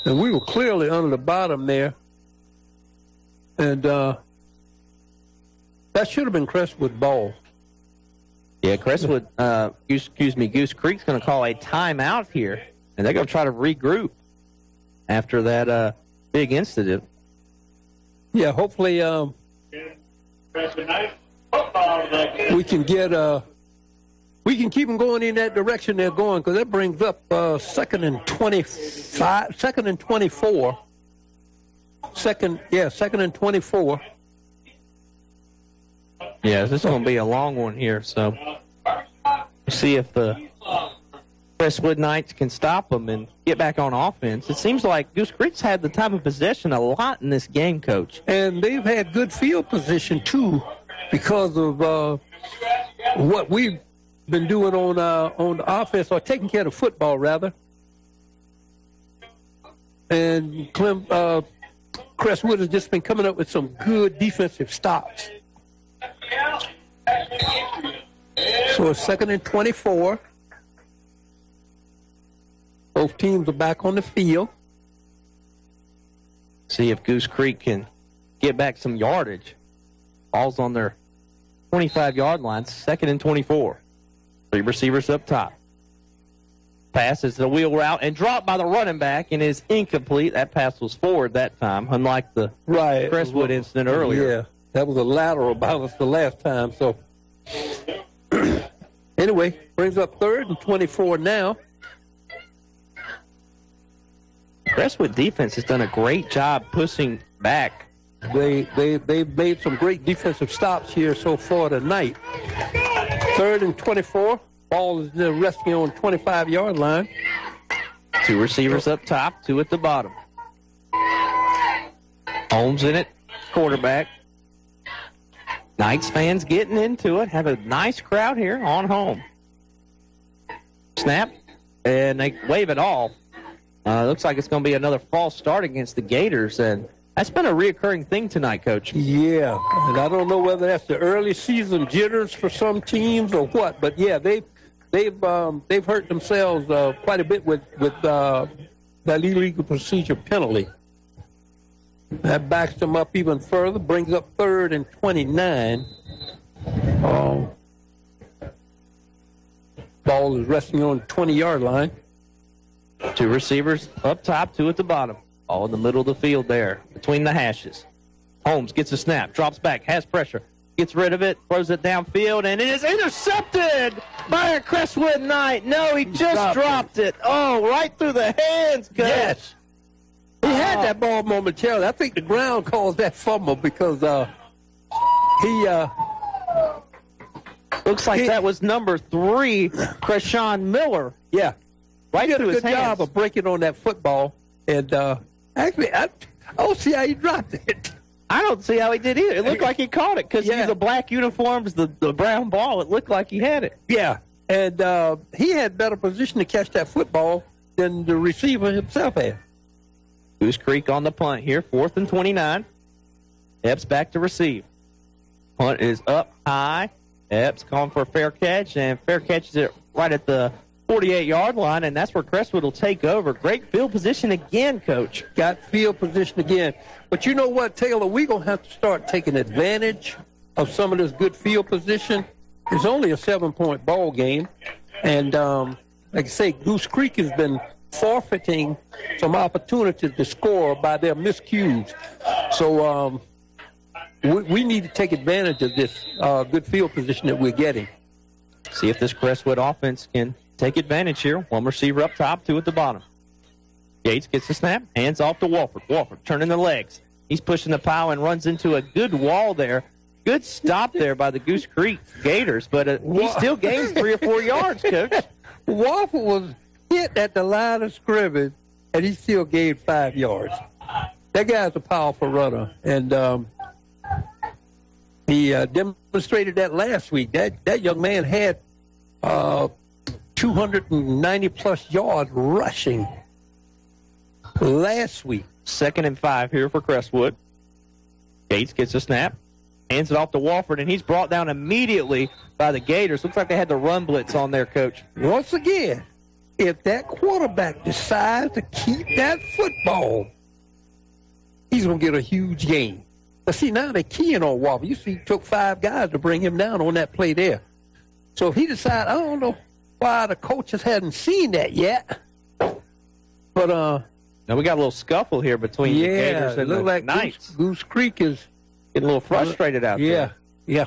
And we were clearly under the bottom there. And that should have been Crestwood ball. Yeah, Crestwood, Goose Creek's going to call a timeout here, and they're going to try to regroup after that big incident. Yeah, hopefully we can get we can keep them going in that direction they're going, because that brings up second and 24. Second and 24. Yeah, this is going to be a long one here, so we'll see if the Crestwood Knights can stop them and get back on offense. It seems like Goose Creek's had the time of possession a lot in this game, Coach. And they've had good field position, too, because of what we've been doing on the offense, or taking care of the football, rather. And Crestwood has just been coming up with some good defensive stops. So it's second and 24. Both teams are back on the field. See if Goose Creek can get back some yardage. Ball's on their 25-yard line, second and 24. Three receivers up top. Pass is the wheel route and dropped by the running back and is incomplete. That pass was forward that time, unlike the Crestwood incident earlier. Yeah, that was a lateral bounce the last time. So anyway, brings up third and 24 now. Crestwood defense has done a great job pushing back. They've made some great defensive stops here so far tonight. Third and 24. Ball is resting on 25-yard line. Two receivers up top, two at the bottom. Holmes in it, quarterback. Knights fans getting into it. Have a nice crowd here on home. Snap, and they wave it off. Looks like it's going to be another false start against the Gators, and that's been a reoccurring thing tonight, Coach. Yeah, and I don't know whether that's the early season jitters for some teams or what, but yeah, they've hurt themselves quite a bit with that illegal procedure penalty. That backs them up even further, brings up third and 29. Ball is resting on the 20-yard line. Two receivers up top, two at the bottom. All in the middle of the field there, between the hashes. Holmes gets a snap, drops back, has pressure, gets rid of it, throws it downfield, and it is intercepted by a Crestwood Knight. No, he just dropped it. Oh, right through the hands, Coach. Yes. He had that ball momentarily. I think the ground caused that fumble because he looks like that was number 3, Creshawn Miller. Yeah. Right he through his hands. He did a good job of breaking on that football. And actually, I don't see how he dropped it. I don't see how he did either. It looked like he caught it because the black uniforms, the brown ball, it looked like he had it. Yeah, and he had better position to catch that football than the receiver himself had. Goose Creek on the punt here, 4th and 29. Epps back to receive. Punt is up high. Epps calling for a fair catch, and fair catches it right at the 48-yard line, and that's where Crestwood will take over. Great field position again, Coach. Got field position again. But you know what, Taylor? We're going to have to start taking advantage of some of this good field position. It's only a 7-point ball game. And like I say, Goose Creek has been forfeiting some opportunities to score by their miscues. So we need to take advantage of this good field position that we're getting. See if this Crestwood offense can take advantage here. One receiver up top, two at the bottom. Gates gets the snap, hands off to Walford. Walford turning the legs. He's pushing the pile and runs into a good wall there. Good stop there by the Goose Creek Gators, but he still gains 3 or 4 yards, Coach. Walford was hit at the line of scrimmage, and he still gained 5 yards. That guy's a powerful runner, and he demonstrated that last week. That young man had 290-plus yards rushing last week. 2nd and 5 here for Crestwood. Gates gets a snap, hands it off to Walford, and he's brought down immediately by the Gators. Looks like they had the run blitz on there, Coach. Once again, if that quarterback decides to keep that football, he's going to get a huge gain. But see, now they're keying on Wofford. You see, it took 5 guys to bring him down on that play there. So if he decides, I don't know why the coaches hadn't seen that yet. But now we got a little scuffle here between the Gators and the like Knights. Goose Creek is getting a little frustrated out there. Yeah.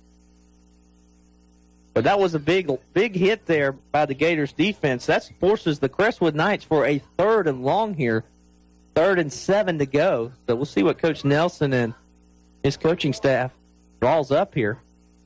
But that was a big hit there by the Gators defense. That forces the Crestwood Knights for a 3rd and long here. 3rd and 7 to go. So we'll see what Coach Nelson and his coaching staff draws up here.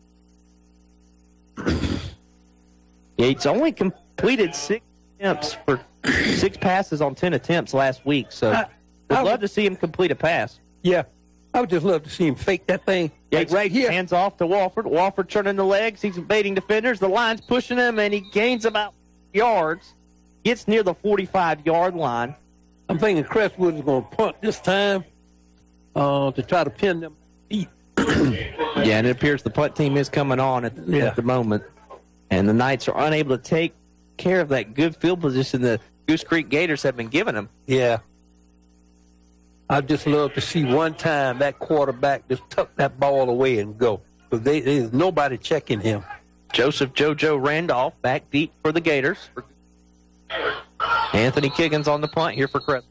Yates only completed 6 attempts for 6 passes on 10 attempts last week. So I'd love to see him complete a pass. Yeah. I would just love to see him fake that thing right here. Hands off to Wofford. Wofford turning the legs. He's evading defenders. The line's pushing him, and he gains about yards. Gets near the 45-yard line. I'm thinking Crestwood is going to punt this time to try to pin them feet. Yeah, and it appears the punt team is coming on at the moment. And the Knights are unable to take care of that good field position the Goose Creek Gators have been giving them. Yeah. I'd just love to see one time that quarterback just tuck that ball away and go. Because there's nobody checking him. Joseph JoJo Randolph back deep for the Gators. Anthony Kiggins on the punt here for Crestwood.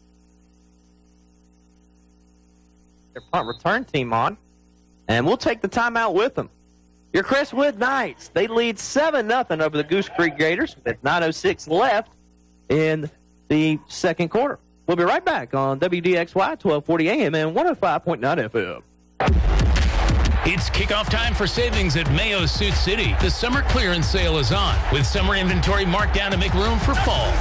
Their punt return team on. And we'll take the timeout with them. Your Crestwood Knights, they lead 7-0 over the Goose Creek Gators with 9:06 left in the second quarter. We'll be right back on WDXY 1240 AM and 105.9 FM. It's kickoff time for savings at Mayo Suit City. The summer clearance sale is on, with summer inventory marked down to make room for fall.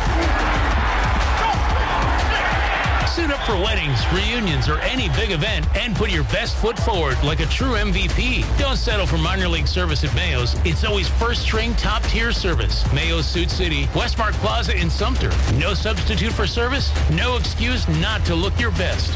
Suit up for weddings, reunions, or any big event and put your best foot forward like a true MVP. Don't settle for minor league service at Mayo's. It's always first-string, top-tier service. Mayo Suit City, Westmark Plaza in Sumter. No substitute for service, no excuse not to look your best.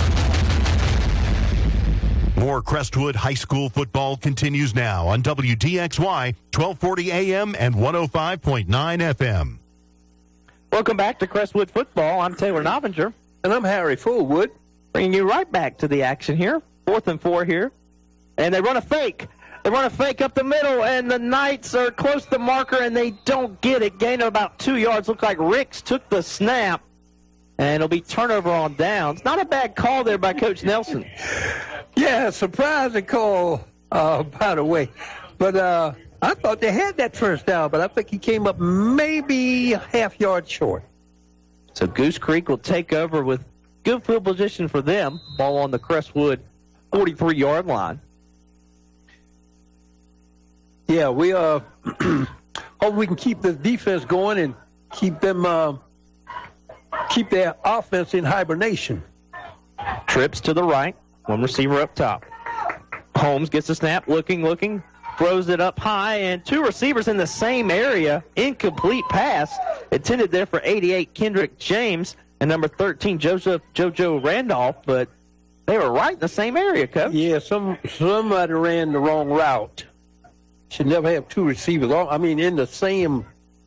More Crestwood High School football continues now on WDXY 1240 AM and 105.9 FM. Welcome back to Crestwood football. I'm Taylor Novinger. And I'm Harry Fullwood. Bringing you right back to the action here. 4th and 4 here. And they run a fake. They run a fake up the middle, and the Knights are close to the marker, and they don't get it. Gain of about 2 yards. Look like Ricks took the snap, and it'll be turnover on downs. Not a bad call there by Coach Nelson. Yeah, surprising call, by the way. But I thought they had that first down, but I think he came up maybe a half yard short. So Goose Creek will take over with good field position for them. Ball on the Crestwood 43-yard line. Yeah, we hope we can keep this defense going and keep them keep their offense in hibernation. Trips to the right. One receiver up top. Holmes gets the snap, looking, throws it up high, and 2 receivers in the same area. Incomplete pass intended there for 88 Kendrick James and number 13 Joseph JoJo Randolph, but they were right in the same area, Coach. Yeah, somebody ran the wrong route. Should never have 2 receivers. In the same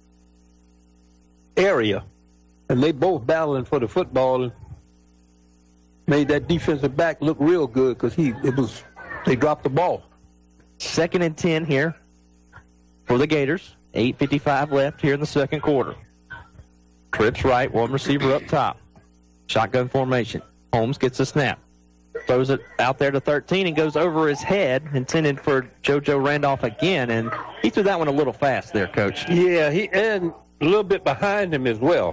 area, and they both battling for the football. And made that defensive back look real good because they dropped the ball. 2nd and 10 here for the Gators. 8:55 left here in the second quarter. Trips right, 1 receiver up top. Shotgun formation. Holmes gets the snap. Throws it out there to 13 and goes over his head, intended for JoJo Randolph again, and he threw that one a little fast there, Coach. Yeah, and a little bit behind him as well.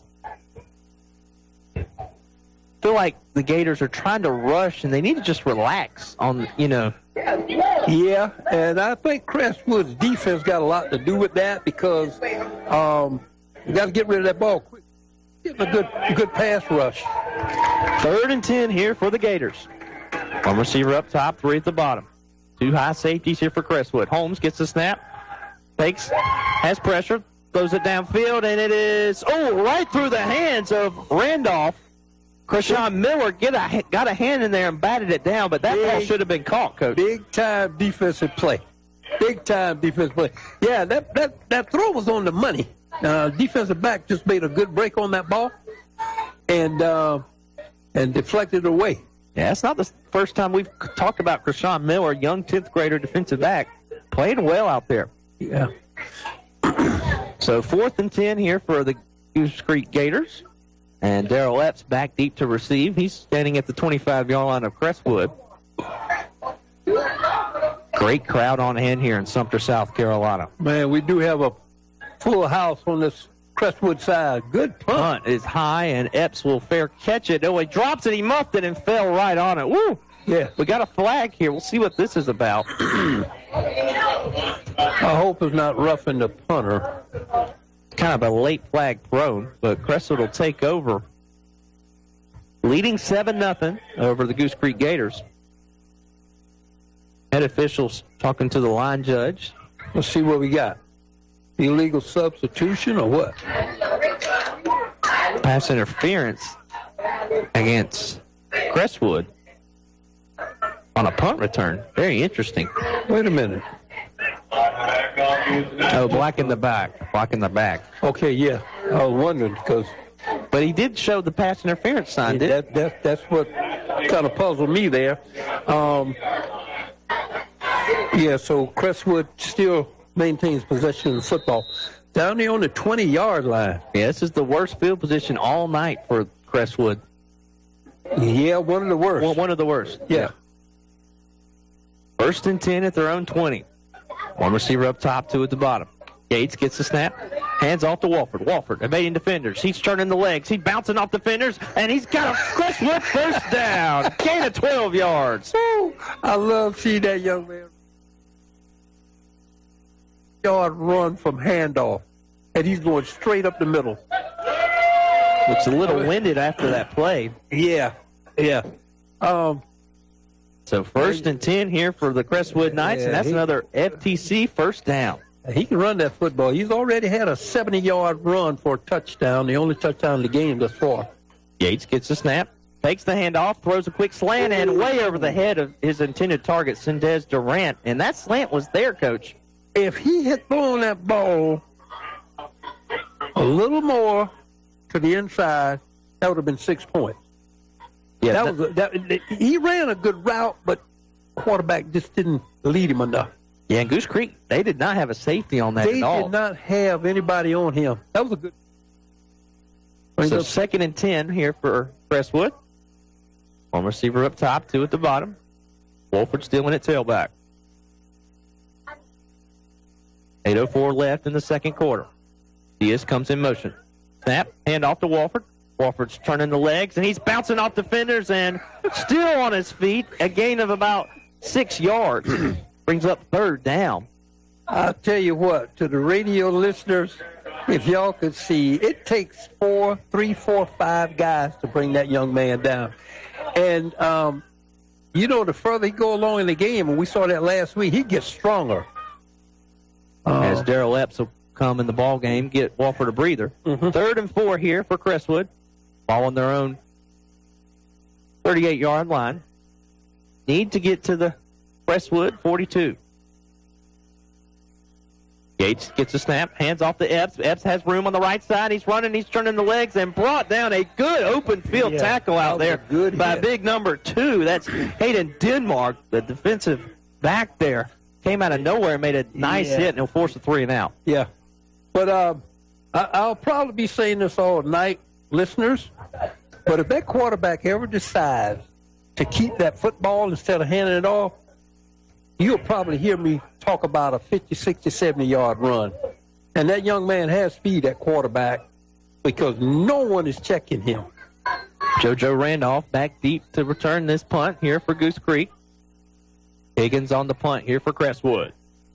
Feel like the Gators are trying to rush, and they need to just relax on, Yeah, and I think Crestwood's defense got a lot to do with that because you got to get rid of that ball quick. Get a good pass rush. 3rd and 10 here for the Gators. 1 receiver up top, 3 at the bottom. 2 high safeties here for Crestwood. Holmes gets the snap, has pressure, throws it downfield, and it is, right through the hands of Randolph. Krishan Miller got a hand in there and batted it down, but that ball should have been caught, Coach. Big-time defensive play. Big-time defensive play. Yeah, that throw was on the money. defensive back just made a good break on that ball and deflected it away. Yeah, it's not the first time we've talked about Krishan Miller, young 10th grader defensive back, playing well out there. Yeah. So 4th and 10 here for the Goose Creek Gators. And Darrell Epps back deep to receive. He's standing at the 25-yard line of Crestwood. Great crowd on hand here in Sumter, South Carolina. Man, we do have a full house on this Crestwood side. Good punt. Punt is high, and Epps will fair catch it. Oh, he drops it. He muffed it and fell right on it. Woo! Yeah. We got a flag here. We'll see what this is about. I hope it's not roughing the punter. Kind of a late flag thrown, but Crestwood will take over, leading 7-0 over the Goose Creek Gators. Head officials talking to the line judge. Let's see what we got. Illegal substitution or what? Pass interference against Crestwood on a punt return. Very interesting. Wait a minute. Oh, black in the back. Black in the back. Okay, yeah. I was wondering because But he did show the pass interference sign, didn't he? that's what kind of puzzled me there. Yeah, so Crestwood still maintains possession of the football. Down there on the 20-yard line. Yeah, this is the worst field position all night for Crestwood. Yeah, one of the worst. Well, one of the worst. Yeah. 1st and 10 at their own 20. One receiver up top, 2 at the bottom. Gates gets the snap. Hands off to Walford. Walford evading defenders. He's turning the legs. He's bouncing off defenders, and he's got a Crestwood first down. Gain of 12 yards. Woo! I love seeing that young man. Yard run from handoff, and he's going straight up the middle. Looks a little winded after that play. Yeah, yeah. So 1st and 10 here for the Crestwood Knights, and that's another FTC first down. He can run that football. He's already had a 70-yard run for a touchdown, the only touchdown in the game thus far. Yates gets the snap, takes the handoff, throws a quick slant, and way over the head of his intended target, Sindez Durant. And that slant was there, Coach. If he had thrown that ball a little more to the inside, that would have been 6 points. Yeah, He ran a good route, but quarterback just didn't lead him enough. Yeah, and Goose Creek, they did not have a safety on that They at all. did not have anybody on him. That was a good. So 2nd and 10 here for Crestwood. One receiver up top, 2 at the bottom. Wolford stealing at tailback. 8:04 left in the second quarter. Diaz comes in motion. Snap, hand off to Walford. Walford's turning the legs, and he's bouncing off defenders and still on his feet. A gain of about 6 yards. Brings up 3rd down. I'll tell you what, to the radio listeners, if y'all could see, it takes 4, 5 guys to bring that young man down. And, the further he go along in the game, and we saw that last week, he gets stronger. As Darrell Epps will come in the ball game, get Walford a breather. 3rd and 4 here for Crestwood. Ball on their own 38-yard line. Need to get to the Crestwood 42. Gates gets a snap, hands off to Epps. Epps has room on the right side. He's running, he's turning the legs, and brought down a good open field tackle out there by big number 2. That's Hayden Denmark, the defensive back there. Came out of nowhere and made a nice hit, and he'll force a 3 and out. Yeah. But I'll probably be saying this all night, listeners, but if that quarterback ever decides to keep that football instead of handing it off, you'll probably hear me talk about a 50, 60, 70-yard run. And that young man has speed at quarterback because no one is checking him. JoJo Randolph back deep to return this punt here for Goose Creek. Higgins on the punt here for Crestwood.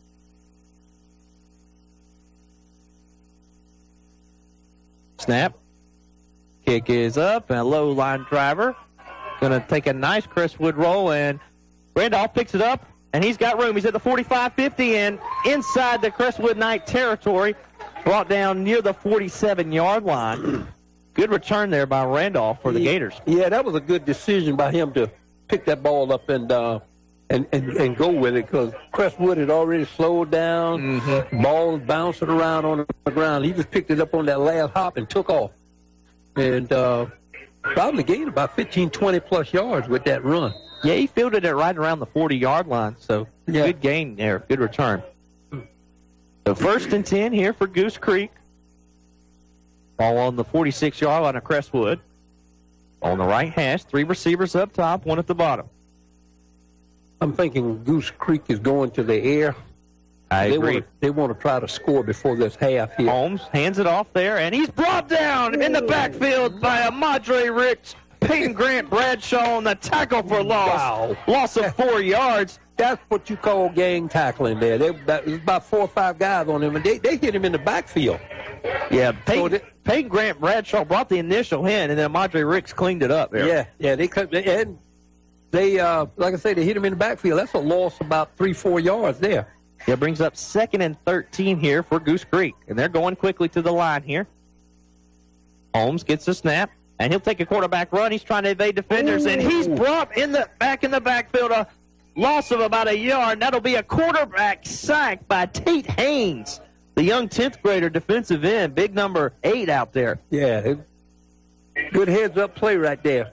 Snap. Kick is up, and a low line driver. Going to take a nice Crestwood roll, and Randolph picks it up, and he's got room. He's at the 45-50 and inside the Crestwood Knight territory. Brought down near the 47-yard line. Good return there by Randolph for the Gators. Yeah, that was a good decision by him to pick that ball up and and go with it, because Crestwood had already slowed down. Ball bouncing around on the ground. He just picked it up on that last hop and took off. And probably gained about 15, 20-plus yards with that run. Yeah, he fielded it right around the 40-yard line, so good gain there, good return. So 1st and 10 here for Goose Creek. Ball on the 46-yard line of Crestwood. On the right hash, 3 receivers up top, 1 at the bottom. I'm thinking Goose Creek is going to the air. I agree. They want to try to score before this half here. Holmes hands it off there, and he's brought down in the backfield by a Madre Ricks. Peyton Grant Bradshaw on the tackle for loss. Wow. Loss of 4 yards. That's what you call gang tackling there. There's about 4 or 5 guys on him, and they hit him in the backfield. Yeah, Peyton Grant Bradshaw brought the initial hit, and then Madre Ricks cleaned it up there. Yeah, they like I say, they hit him in the backfield. That's a loss of about 3-4 yards there. It brings up 2nd and 13 here for Goose Creek, and they're going quickly to the line here. Holmes gets the snap, and he'll take a quarterback run. He's trying to evade defenders, and he's brought back in the backfield, a loss of about a yard. That'll be a quarterback sack by Tate Haynes, the young 10th grader defensive end, big number 8 out there. Yeah, good heads-up play right there.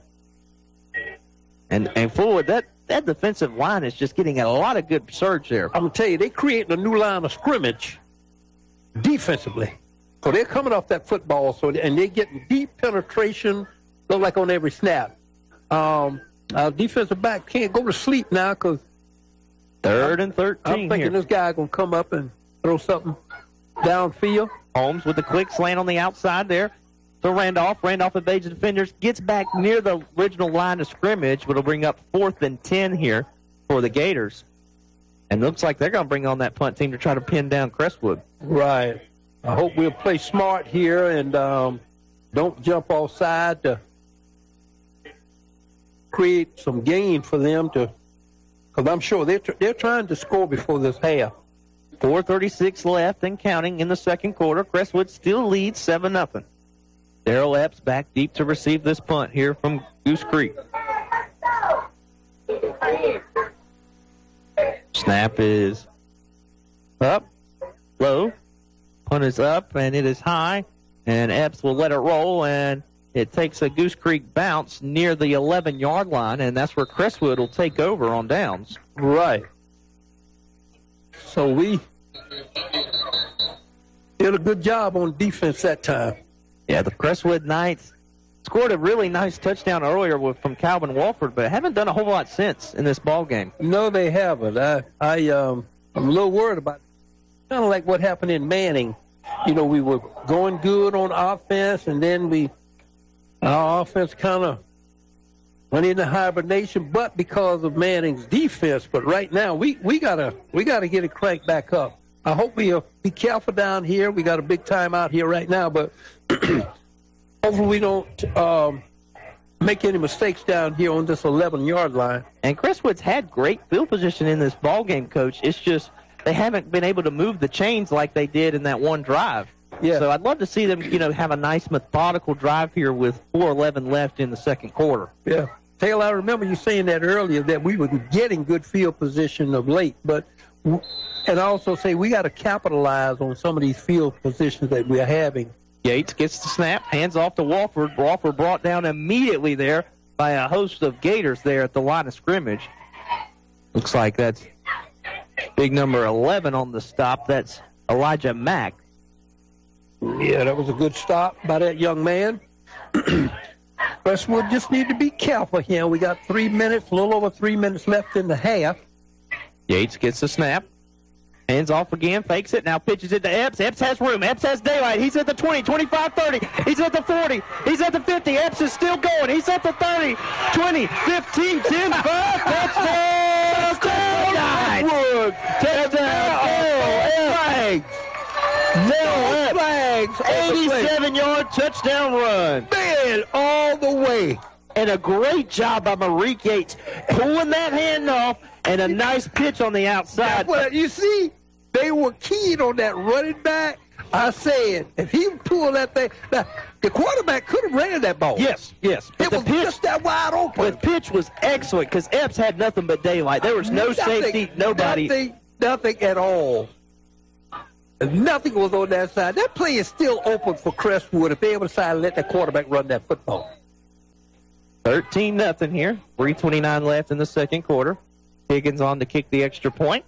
And forward, that defensive line is just getting a lot of good surge there. I'm going to tell you, they're creating a new line of scrimmage defensively. So they're coming off that football, and they're getting deep penetration, look like on every snap. Our defensive back can't go to sleep now, because 3rd and 13 I'm thinking here. this guy going to come up and throw something downfield. Holmes with the quick slant on the outside there to Randolph. Randolph evades the defenders, gets back near the original line of scrimmage, but it'll bring up 4th and 10 here for the Gators. And looks like they're going to bring on that punt team to try to pin down Crestwood. Right. I hope we'll play smart here and don't jump offside to create some gain for them, because I'm sure they're trying to score before this half. 4:36 left and counting in the second quarter. Crestwood still leads 7-0. Darrell Epps back deep to receive this punt here from Goose Creek. Snap is up, low. Punt is up, and it is high. And Epps will let it roll, and it takes a Goose Creek bounce near the 11-yard line, and that's where Crestwood will take over on downs. Right. So we did a good job on defense that time. Yeah, the Crestwood Knights scored a really nice touchdown earlier from Calvin Walford, but haven't done a whole lot since in this ball game. No, they haven't. I'm a little worried about it. Kind of like what happened in Manning. You know, we were going good on offense, and then our offense kind of went into hibernation, but because of Manning's defense. But right now, we gotta get it cranked back up. I hope we'll be careful down here. We got a big time out here right now, but hopefully we don't make any mistakes down here on this 11-yard line. And Crestwood's had great field position in this ball game, Coach. It's just they haven't been able to move the chains like they did in that one drive. Yeah. So I'd love to see them, have a nice methodical drive here with 4:11 left in the second quarter. Yeah. Taylor, I remember you saying that earlier, that we were getting good field position of late, and I also say we got to capitalize on some of these field positions that we're having. Yates gets the snap, hands off to Walford. Walford brought down immediately there by a host of Gators there at the line of scrimmage. Looks like that's big number 11 on the stop. That's Elijah Mack. Yeah, that was a good stop by that young man. Crestwood just need to be careful here. We got 3 minutes, a little over 3 minutes left in the half. Yates gets the snap. Hands off again, fakes it, now pitches it to Epps. Epps has room, Epps has daylight. He's at the 20, 25, 30. He's at the 40, he's at the 50. Epps is still going. He's at the 30, 20, 15, 10, 5. Touchdown! Touchdown! No flags. 87-yard touchdown run. Man, all the way. And a great job by Marique Yates pulling that hand off, and a nice pitch on the outside. Well, you see, they were keyed on that running back. I said, if he pulled that thing, now, The quarterback could have ran that ball. Yes. It was just that wide open. The pitch was excellent because Epps had nothing but daylight. There was no safety, nobody. Nothing at all. Nothing was on that side. That play is still open for Crestwood if they ever decide to let that quarterback run that football. 13-0 here. 3:29 left in the second quarter. Higgins on to kick the extra point.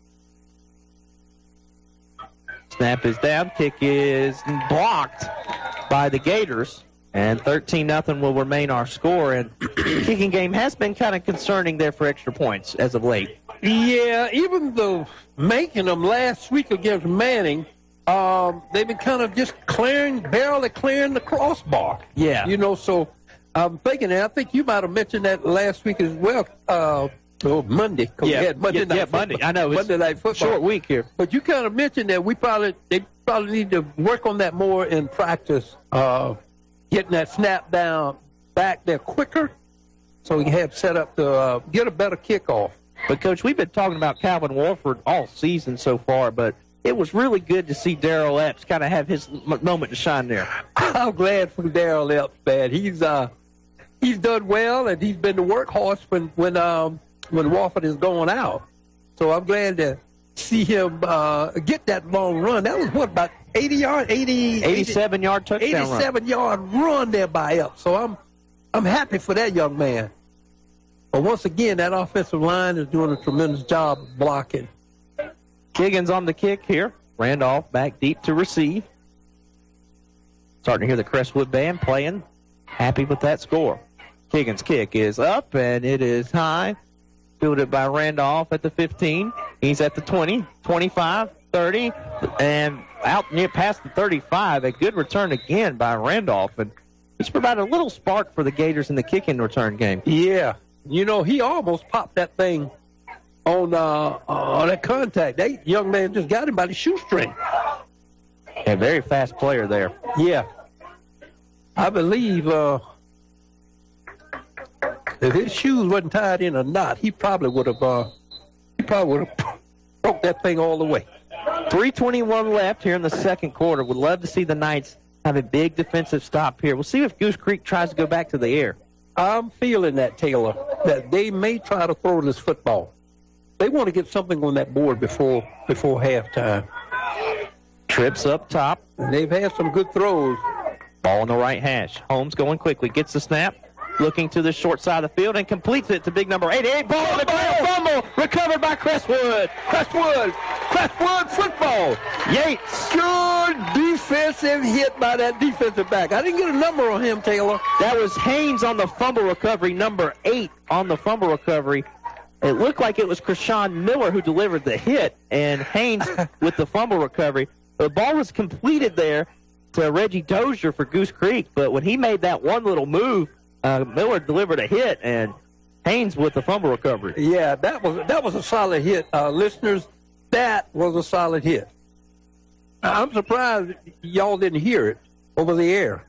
Snap is down. Kick is blocked by the Gators. And 13-0 will remain our score. And the kicking game has been kind of concerning there for extra points as of late. Yeah, even though making them last week against Manning, they've been kind of just barely clearing the crossbar. Yeah. You know, so I'm thinking, and I think you might have mentioned that last week as well. Monday. Yeah, we had Monday night football. Monday. I know. Monday night football. Short week here. But you kind of mentioned that they probably need to work on that more in practice, getting that snap down back there quicker so we can have set up to get a better kickoff. But, Coach, we've been talking about Calvin Walford all season so far, but it was really good to see Darrell Epps kind of have his moment to shine there. I'm glad for Darrell Epps, man. He's done well, and he's been the workhorse when Walford is going out. So I'm glad to see him get that long run. That was, about 87-yard touchdown 87-yard run there by Epps. So I'm happy for that young man. But once again, that offensive line is doing a tremendous job of blocking. Higgins on the kick here. Randolph back deep to receive. Starting to hear the Crestwood band playing. Happy with that score. Higgins' kick is up, and it is high. Fielded by Randolph at the 15. He's at the 20, 25, 30, and out near past the 35. A good return again by Randolph, and it's provided a little spark for the Gators in the kicking return game. Yeah. You know, he almost popped that thing on that contact. That young man just got him by the shoestring. A very fast player there. Yeah. I believe if his shoes wasn't tied in a knot, he probably would have broke that thing all the way. 3:21 left here in the second quarter. Would love to see the Knights have a big defensive stop here. We'll see if Goose Creek tries to go back to the air. I'm feeling that, Taylor, that they may try to throw this football. They want to get something on that board before halftime. Trips up top. And they've had some good throws. Ball on the right hash. Holmes going quickly. Gets the snap. Looking to the short side of the field and completes it to big number 88. Ball on the ground. Fumble. Recovered by Crestwood. Crestwood football. Yates. Good defensive hit by that defensive back. I didn't get a number on him, Taylor. That was Haynes on the fumble recovery, number 8 on the fumble recovery. It looked like it was Krishan Miller who delivered the hit, and Haynes with the fumble recovery. The ball was completed there to Reggie Dozier for Goose Creek, but when he made that one little move, Miller delivered a hit, and Haynes with the fumble recovery. Yeah, that was a solid hit. Listeners, that was a solid hit. I'm surprised y'all didn't hear it over the air.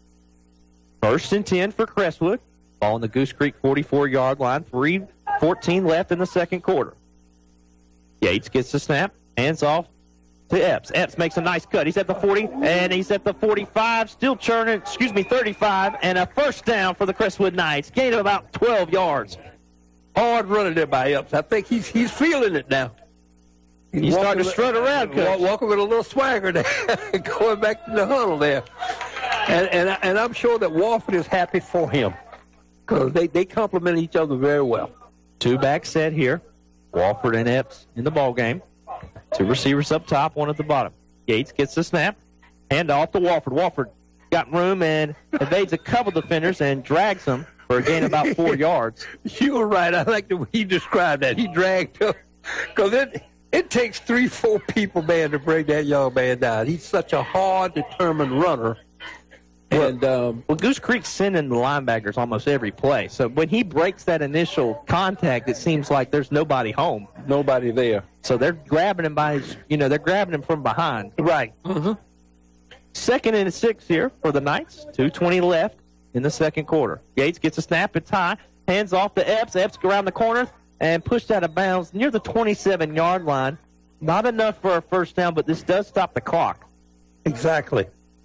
1st and 10 for Crestwood. Ball on the Goose Creek 44-yard line. 3:14 left in the second quarter. Yates gets the snap. Hands off to Epps. Epps makes a nice cut. He's at the 40, and he's at the 45. Still churning, 35, and a first down for the Crestwood Knights. Gain of about 12 yards. Hard running there by Epps. I think he's feeling it now. He's starting to strut around, Coach. Walking with a little swagger there, going back to the huddle there. And I'm sure that Walford is happy for him because they complement each other very well. 2-back set here. Walford and Epps in the ball game. 2 receivers up top, 1 at the bottom. Yates gets the snap. Hand off to Walford. Walford got room and evades a couple defenders and drags them for a gain of about 4 yards. You were right. I like the way he described that. He dragged him because it takes 3-4 people, man, to bring that young man down. He's such a hard, determined runner. And well, Goose Creek's sending the linebackers almost every play. So when he breaks that initial contact, it seems like there's nobody home. Nobody there. So they're grabbing him by his, they're grabbing him from behind. Right. Mm-hmm. 2nd and 6 here for the Knights. 2:20 left in the second quarter. Yates gets a snap. It's high. Hands off to Epps. Epps go around the corner and pushed out of bounds near the 27-yard line. Not enough for a first down, but this does stop the clock. Exactly.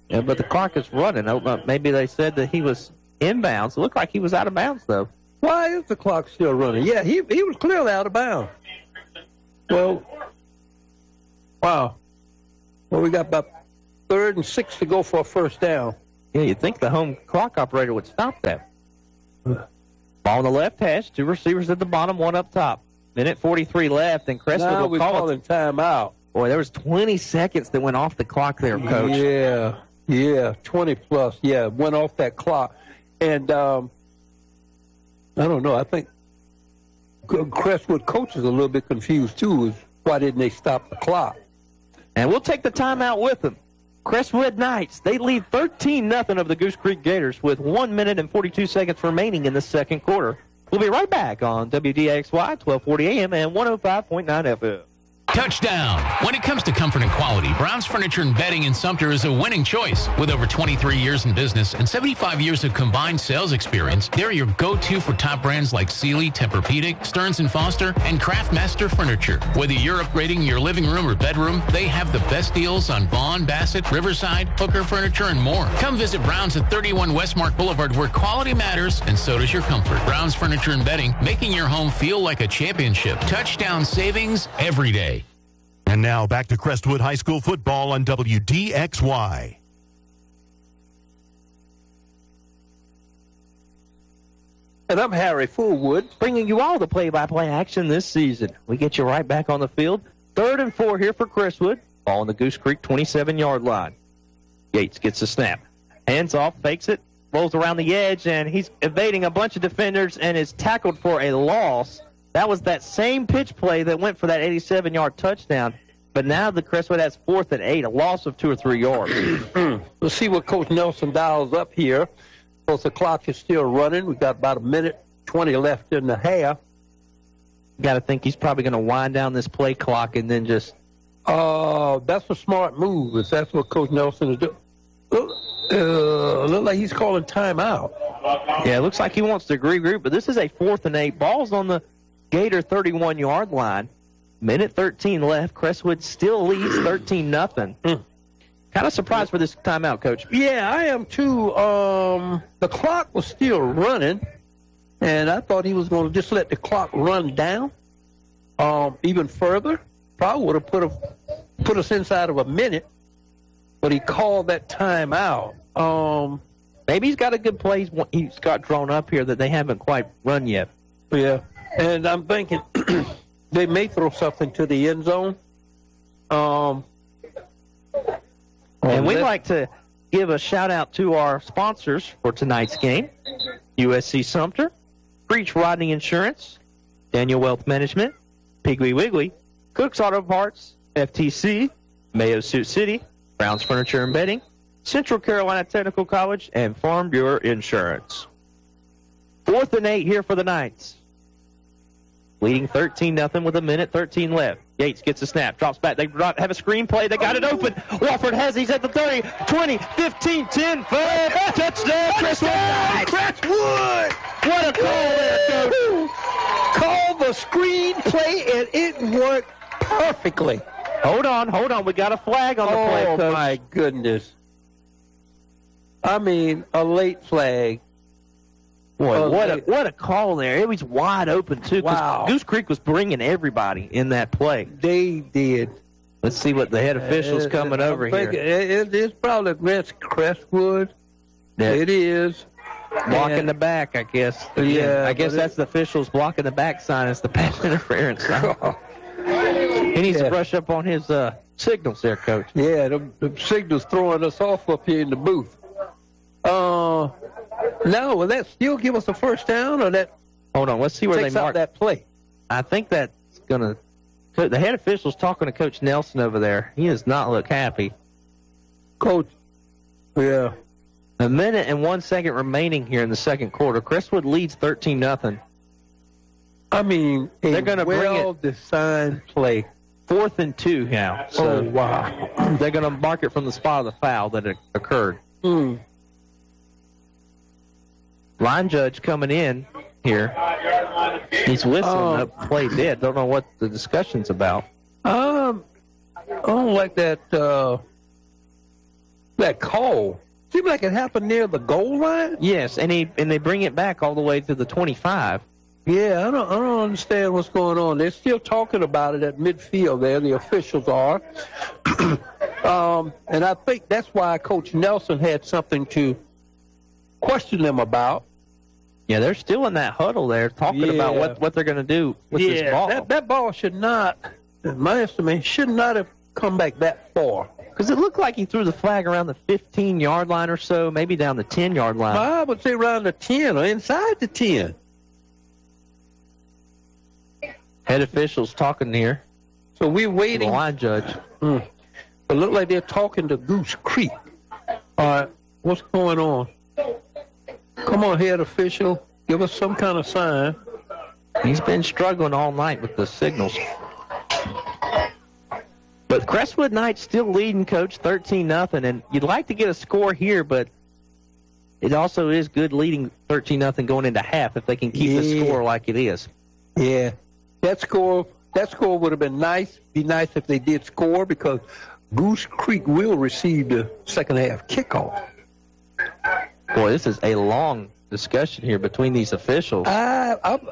Yeah, but the clock is running. Maybe they said that he was inbounds. It looked like he was out of bounds, though. Why is the clock still running? Yeah, he was clearly out of bounds. Well, wow. Well, we got about 3rd and 6 to go for a first down. Yeah, you'd think the home clock operator would stop that. Ball on the left hash, 2 receivers at the bottom, 1 up top. Minute 43 left, and Crestwood Now will we're call calling timeout. Boy, there was 20 seconds that went off the clock there, Coach. Yeah, 20 plus. Yeah, went off that clock. And I don't know. I think Crestwood coach is a little bit confused, too. Why didn't they stop the clock? And we'll take the timeout with them. Crestwood Knights, they lead 13-0 of the Goose Creek Gators with 1 minute and 42 seconds remaining in the second quarter. We'll be right back on WDXY, 1240 AM and 105.9 FM. Touchdown. When it comes to comfort and quality, Brown's Furniture and Bedding in Sumter is a winning choice. With over 23 years in business and 75 years of combined sales experience, they're your go-to for top brands like Sealy, Tempur-Pedic, Stearns & Foster, and Craftmaster Furniture. Whether you're upgrading your living room or bedroom, they have the best deals on Vaughn, Bassett, Riverside, Hooker Furniture, and more. Come visit Brown's at 31 Westmark Boulevard, where quality matters, and so does your comfort. Brown's Furniture and Bedding, making your home feel like a championship. Touchdown savings every day. And now back to Crestwood High School football on WDXY. And I'm Harry Fullwood, bringing you all the play-by-play action this season. We get you right back on the field. 3rd and 4 here for Crestwood. Ball on the Goose Creek 27-yard line. Yates gets the snap. Hands off, fakes it, rolls around the edge, and he's evading a bunch of defenders and is tackled for a loss. That was that same pitch play that went for that 87-yard touchdown. But now the Crestwood has 4th and 8, a loss of 2 or 3 yards. We'll see what Coach Nelson dials up here. Both the clock is still running. We've got about 1 minute 20 left in the half. You got to think he's probably going to wind down this play clock and then just... that's a smart move if that's what Coach Nelson is doing. Look like he's calling timeout. Yeah, it looks like he wants to regroup, but this is a 4th and 8. Ball's on the Gator 31-yard line. Minute 13 left. Crestwood still leads 13-0. Kind of surprised for this timeout, Coach. Yeah, I am too. The clock was still running, and I thought he was going to just let the clock run down even further. Probably would have put us inside of a minute, but he called that timeout. Maybe he's got a good play he's got drawn up here that they haven't quite run yet. Yeah, and I'm thinking they may throw something to the end zone. And we'd like to give a shout-out to our sponsors for tonight's game. USC Sumter, Breach Rodney Insurance, Daniel Wealth Management, Piggly Wiggly, Cook's Auto Parts, FTC, Mayo Suit City, Brown's Furniture and Bedding, Central Carolina Technical College, and Farm Bureau Insurance. 4th and 8 here for the Knights. Leading 13-0 with 1 minute 13 left. Yates gets a snap, drops back. They have a screen play. They got it open. Wofford has he's at the 30, 20, 15, 10, 5. Touchdown, Crestwood! Crestwood! What a call there, Coach. Call the screen play, and it worked perfectly. Hold on. We got a flag on the play, Coach. Oh, my goodness. I mean, a late flag. Boy, what a call there. It was wide open, too. Wow. Goose Creek was bringing everybody in that play. They did. Let's see what the head official's coming over here. It's probably against Crestwood. Yeah. It is. Blocking the back, I guess. Yeah. I guess that's the officials blocking the back sign. It's the pass interference sign. He needs to brush up on his signals there, Coach. Yeah, the signal's throwing us off up here in the booth. Now, will that still give us a first down, or that Hold on, let's see where they takes out mark that play? I think that's going to... The head official's talking to Coach Nelson over there. He does not look happy. Coach, yeah. 1 minute and 1 second remaining here in the second quarter. Crestwood leads 13-0. I mean, They're gonna bring it- well-designed play. 4th and 2 now. So wow. they're going to mark it from the spot of the foul that occurred. Line judge coming in here. He's whistling up play dead. Don't know what the discussion's about. I don't like that. That call seemed like it happened near the goal line. Yes, and they bring it back all the way to the 25. Yeah, I don't understand what's going on. They're still talking about it at midfield there. The officials are. And I think that's why Coach Nelson had something to question them about. Yeah, they're still in that huddle there talking about what they're going to do with this ball. That ball should not, in my estimation, should not have come back that far. Because it looked like he threw the flag around the 15-yard line or so, maybe down the 10-yard line. I would say around the 10 or inside the 10. Head officials talking here. So we're waiting. The line judge. It looked like they're talking to Goose Creek. All right, what's going on? Come on, head official. Give us some kind of sign. He's been struggling all night with the signals. But Crestwood Knights still leading, Coach, 13-0. And you'd like to get a score here, but it also is good leading 13-0 going into half if they can keep the score like it is. Yeah. That score would have been nice. Be nice if they did score because Goose Creek will receive the second half kickoff. Boy, this is a long discussion here between these officials. I'm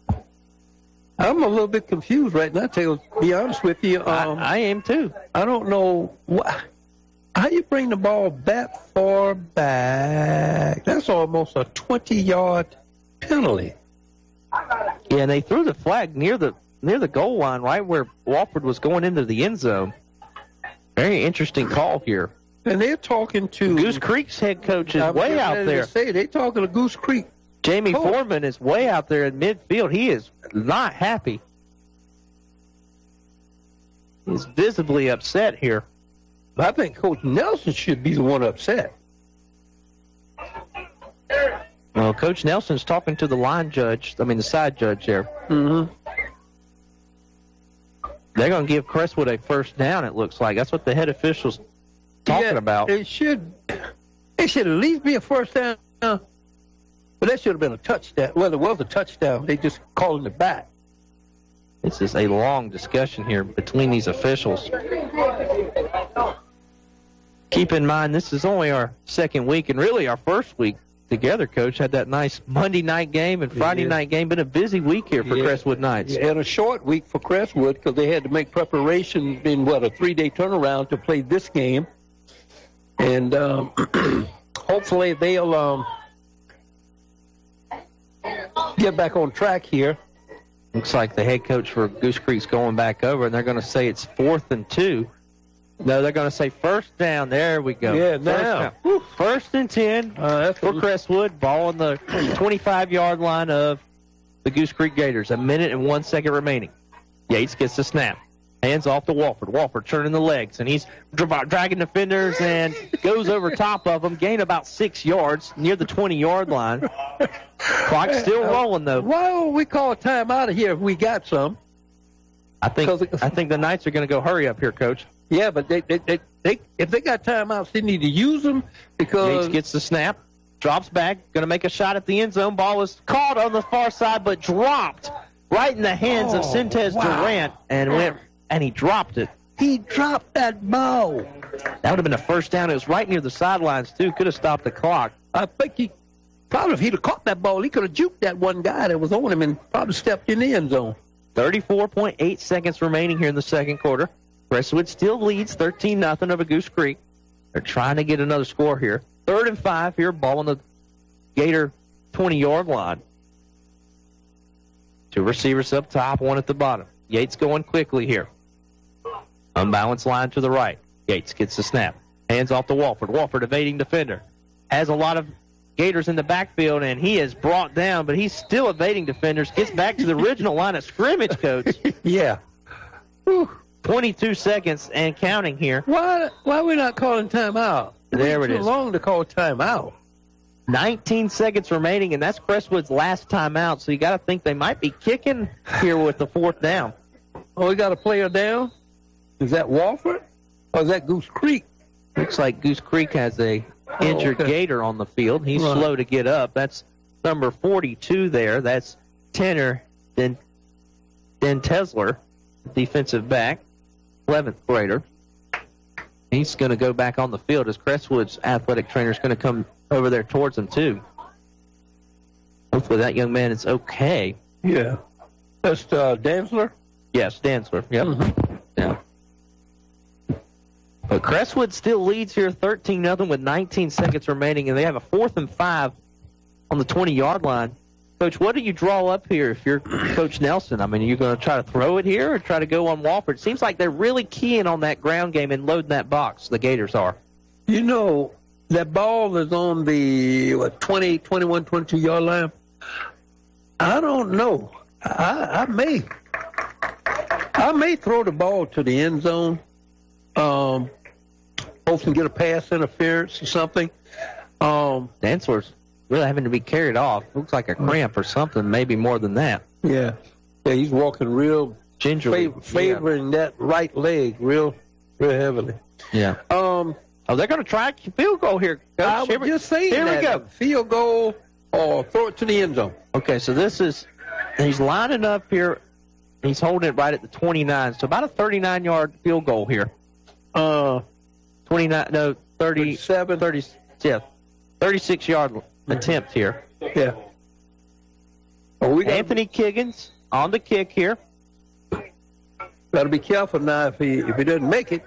a little bit confused right now, to be honest with you. I am too. I don't know how you bring the ball that far back. That's almost a 20-yard penalty. Yeah, and they threw the flag near the goal line, right where Wofford was going into the end zone. Very interesting call here. And they're talking to Goose Creek's head coach is way out there. They're talking to Goose Creek. Jamie Foreman is way out there in midfield. He is not happy. He's visibly upset here. I think Coach Nelson should be the one upset. Well, Coach Nelson's talking to the the side judge there. Mm-hmm. They're going to give Crestwood a first down, it looks like. That's what the head official's talking about. It should at least be a first down. But that should have been a touchdown. Well, it was a touchdown. They just calling it back. This is a long discussion here between these officials. Keep in mind, this is only our second week and really our first week together, Coach. Had that nice Monday night game and Friday night game. Been a busy week here for Crestwood Knights. And a short week for Crestwood because they had to make preparations in, a 3-day turnaround to play this game. And hopefully they'll get back on track here. Looks like the head coach for Goose Creek's going back over, and they're going to say it's 4th and 2. No, they're going to say first down. There we go. Yeah, now. First and 10 for Crestwood. Ball on the 25-yard line of the Goose Creek Gators. 1 minute and 1 second remaining. Yates gets the snap. Hands off to Wofford. Wofford turning the legs, and he's dragging defenders and goes over top of them. Gain about 6 yards near the 20-yard line. Clock's still rolling, though. Why don't we call a timeout of here if we got some? I think the Knights are going to go hurry up here, Coach. Yeah, but they if they got timeouts, they need to use them because Yates gets the snap, drops back, going to make a shot at the end zone. Ball is caught on the far side, but dropped right in the hands of Sintez Durant, and he dropped it. He dropped that ball. That would have been a first down. It was right near the sidelines too. Could have stopped the clock. I think if he'd have caught that ball, he could have juked that one guy that was on him and probably stepped in the end zone. 34.8 seconds remaining here in the second quarter. Crestwood still leads 13-0 over Goose Creek. They're trying to get another score here. 3rd and 5 here, ball on the Gator 20-yard line. 2 receivers up top, 1 at the bottom. Yates going quickly here. Unbalanced line to the right. Yates gets the snap. Hands off to Wofford. Wofford evading defender. Has a lot of Gators in the backfield, and he is brought down, but he's still evading defenders. Gets back to the original line of scrimmage, Coach. Yeah. Whew. 22 seconds and counting here. Why are we not calling timeout? There it is. Too long to call timeout. 19 seconds remaining, and that's Crestwood's last timeout, so you got to think they might be kicking here with the 4th down. Oh, we got a player down? Is that Wofford? Or is that Goose Creek? Looks like Goose Creek has a injured Gator on the field. He's slow to get up. That's number 42 there. That's Tanner Den Tesler, defensive back, 11th grader. he's going to go back on the field as Crestwood's athletic trainer is going to come over there towards him, too. Hopefully that young man is okay. Yeah. That's Dantzler? Yes, Dantzler. Yep. Mm-hmm. Yeah. But Crestwood still leads here 13-0 with 19 seconds remaining, and they have a 4th and 5 on the 20-yard line. Coach, what do you draw up here if you're Coach Nelson? I mean, are you going to try to throw it here or try to go on Wofford? It seems like they're really keying on that ground game and loading that box, the Gators are. You know, that ball is on the 20, 21, 22-yard line. I don't know. I may throw the ball to the end zone. Hopefully get a pass interference or something. Dantzler's really having to be carried off. Looks like a cramp or something, maybe more than that. Yeah, he's walking real gingerly, favoring that right leg real heavily. Yeah. They're going to try a field goal here, Coach. I was just saying here that. We go. Field goal or throw it to the end zone. Okay, so he's lining up here. He's holding it right at the 29, so about a 39-yard field goal here. 36-yard attempt here. Yeah. Well, Anthony Kiggins on the kick here. Got to be careful now if he doesn't make it.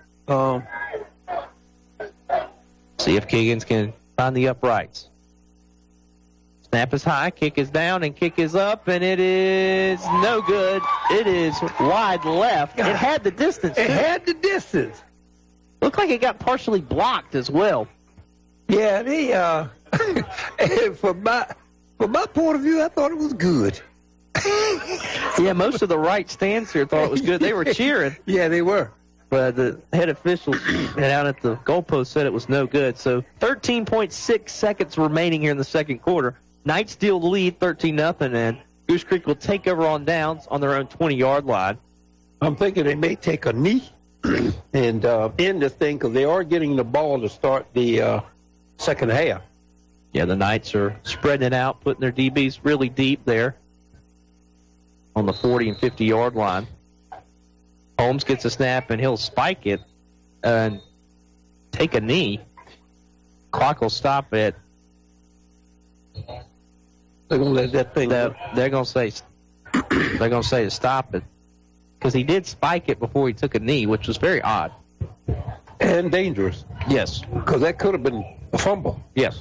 See if Kiggins can find the uprights. Snap is high, kick is down, and kick is up, and it is no good. It is wide left. It had the distance. It had the distance. Looked like it got partially blocked as well. Yeah, from my point of view, I thought it was good. Yeah, most of the right stands here thought it was good. They were cheering. Yeah, they were. But the head officials down at the goalpost said it was no good. So 13.6 seconds remaining here in the second quarter. Knights still lead 13-0, and Goose Creek will take over on downs on their own 20-yard line. I'm thinking they may take a knee and end this thing because they are getting the ball to start the second half. Yeah, the Knights are spreading it out, putting their DBs really deep there on the 40 and 50-yard line. Holmes gets a snap, and he'll spike it and take a knee. Clock will stop it. They're going to let that thing go. They're going to say to stop it because he did spike it before he took a knee, which was very odd. And dangerous. Yes. Because that could have been a fumble. Yes.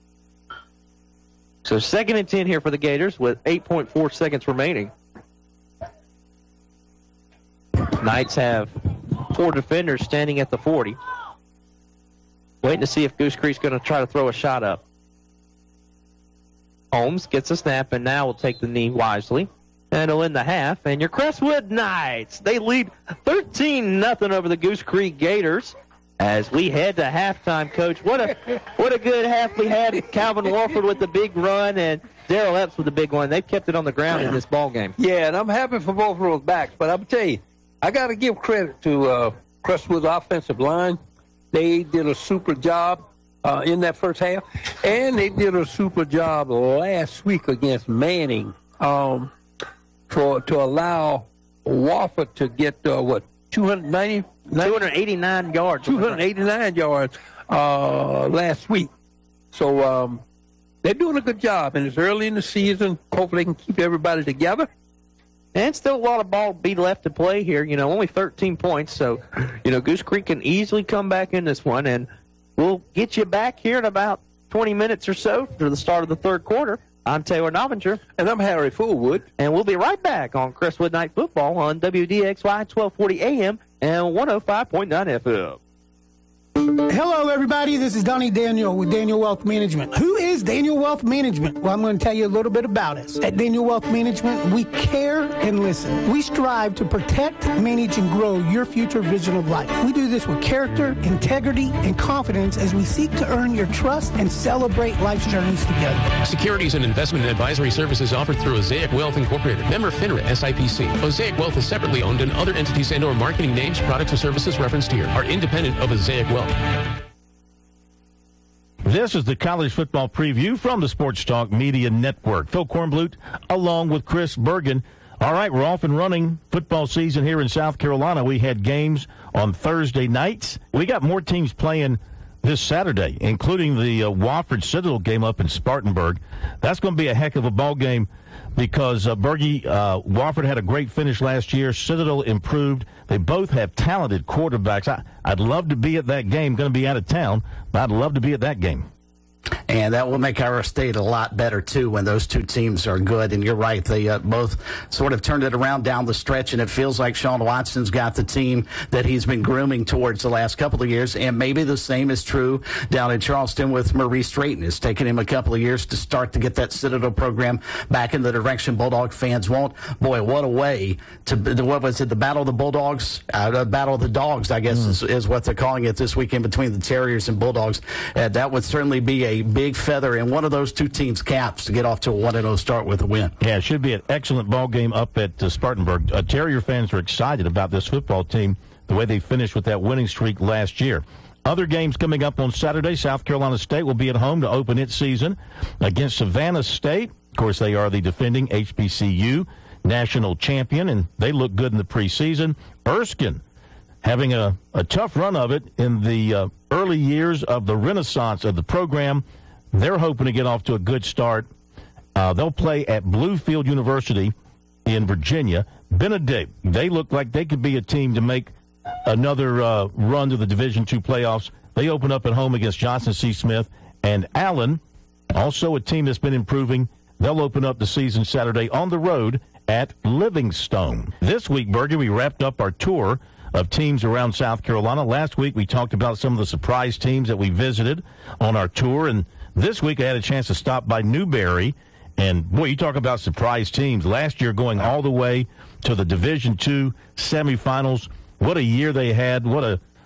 So 2nd and 10 here for the Gators with 8.4 seconds remaining. Knights have 4 defenders standing at the 40. Waiting to see if Goose Creek's going to try to throw a shot up. Holmes gets a snap and now will take the knee wisely. And he'll end the half. And your Crestwood Knights, they lead 13-0 over the Goose Creek Gators. As we head to halftime, Coach, what a good half we had. Calvin Wofford with the big run and Darrell Epps with the big one. They've kept it on the ground in this ball game. Yeah, and I'm happy for both of those backs. But I'm tell you, I got to give credit to Crestwood's offensive line. They did a super job in that first half, and they did a super job last week against Manning to allow Wofford to get 289 yards. 289 yards last week. So they're doing a good job, and it's early in the season. Hopefully they can keep everybody together. And still a lot of ball to be left to play here. Only 13 points. So, Goose Creek can easily come back in this one. And we'll get you back here in about 20 minutes or so for the start of the third quarter. I'm Taylor Novinger. And I'm Harry Fullwood. And we'll be right back on Crestwood Night Football on WDXY 1240 AM and 105.9 FM. Hello, everybody. This is Donnie Daniel with Daniel Wealth Management. Who is Daniel Wealth Management? Well, I'm going to tell you a little bit about us. At Daniel Wealth Management, we care and listen. We strive to protect, manage, and grow your future vision of life. We do this with character, integrity, and confidence as we seek to earn your trust and celebrate life's journeys together. Securities and investment and advisory services offered through Osaic Wealth Incorporated. Member FINRA SIPC. Osaic Wealth is separately owned, and other entities and/or marketing names, products, or services referenced here are independent of Osaic Wealth. This is the college football preview from the Sports Talk Media Network. Phil Kornblut along with Chris Bergen All right, we're off and running. Football season here in South Carolina. We had games on Thursday nights. We got more teams playing this Saturday, including the Wofford Citadel game up in Spartanburg. That's going to be a heck of a ball game because Bergie, Wofford had a great finish last year. Citadel improved. They both have talented quarterbacks. I'd love to be at that game. Going to be out of town, but I'd love to be at that game. And that will make our state a lot better, too, when those two teams are good. And you're right, they both sort of turned it around down the stretch, and it feels like Sean Watson's got the team that he's been grooming towards the last couple of years. And maybe the same is true down in Charleston with Maurice Drayton. It's taken him a couple of years to start to get that Citadel program back in the direction Bulldog fans want. Boy, what a way to, what was it, the Battle of the Bulldogs? Battle of the Dogs, I guess, is what they're calling it this weekend between the Terriers and Bulldogs. That would certainly be a big feather in one of those two teams' caps to get off to a 1-0 start with a win. Yeah, it should be an excellent ball game up at Spartanburg. Terrier fans are excited about this football team, the way they finished with that winning streak last year. Other games coming up on Saturday. South Carolina State will be at home to open its season against Savannah State. Of course, they are the defending HBCU national champion, and they look good in the preseason. Erskine having a tough run of it in the early years of the renaissance of the program. They're hoping to get off to a good start. They'll play at Bluefield University in Virginia. Benedict, they look like they could be a team to make another run to the Division II playoffs. They open up at home against Johnson C. Smith. And Allen, also a team that's been improving, they'll open up the season Saturday on the road at Livingstone. This week, Berger, we wrapped up our tour of teams around South Carolina. Last week, we talked about some of the surprise teams that we visited on our tour, and this week I had a chance to stop by Newberry, and boy, you talk about surprise teams. Last year going all the way to the Division II semifinals. What a year they had. What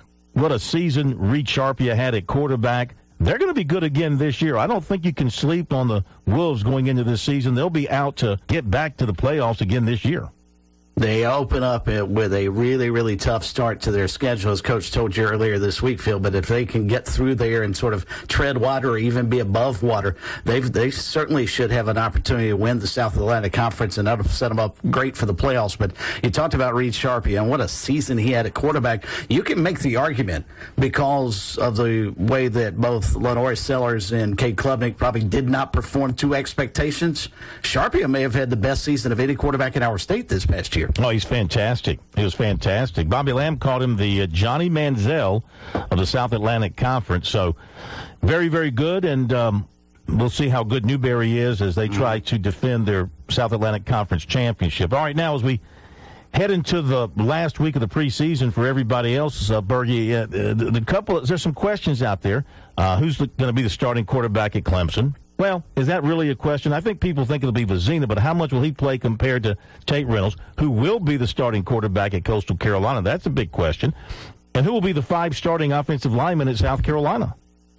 a season Reed Sharpia had at quarterback. They're going to be good again this year. I don't think you can sleep on the Wolves going into this season. They'll be out to get back to the playoffs again this year. They open up with a really, really tough start to their schedule, as Coach told you earlier this week, Phil. But if they can get through there and sort of tread water or even be above water, they certainly should have an opportunity to win the South Atlantic Conference, and that'll set them up great for the playoffs. But you talked about Reed Sharpie and what a season he had at quarterback. You can make the argument because of the way that both Lenore Sellers and Cade Klubnik probably did not perform to expectations. Sharpie may have had the best season of any quarterback in our state this past year. Oh, he's fantastic. He was fantastic. Bobby Lamb called him the Johnny Manziel of the South Atlantic Conference. So very, very good, and we'll see how good Newberry is as they try to defend their South Atlantic Conference championship. All right, now as we head into the last week of the preseason for everybody else, Bergie, there's some questions out there. Who's going to be the starting quarterback at Clemson? Well, is that really a question? I think people think it'll be Vizina, but how much will he play compared to Tate Reynolds, who will be the starting quarterback at Coastal Carolina? That's a big question. And who will be the 5 starting offensive linemen at South Carolina?